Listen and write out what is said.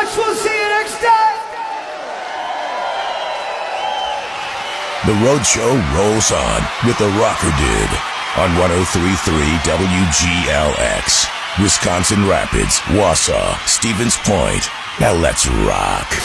much. We'll see you next time. The Road Show rolls on with The Rocker Dude on 103.3 WGLX. Wisconsin Rapids, Wausau, Stevens Point. Now let's rock.